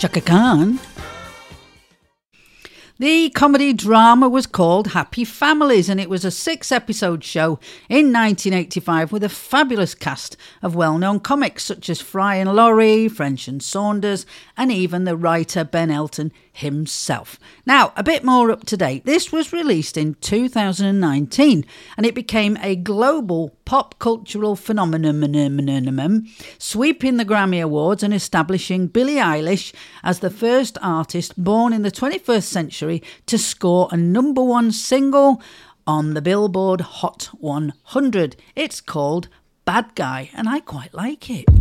Chaka Khan. The comedy drama was called Happy Families, and it was a 6-episode show in 1985 with a fabulous cast of well-known comics such as Fry and Laurie, French and Saunders, and even the writer Ben Elton himself. Now, a bit more up to date. This was released in 2019, and it became a global pop cultural phenomenon, sweeping the Grammy Awards and establishing Billie Eilish as the first artist born in the 21st century to score a number one single on the Billboard Hot 100. It's called Bad Guy, and I quite like it.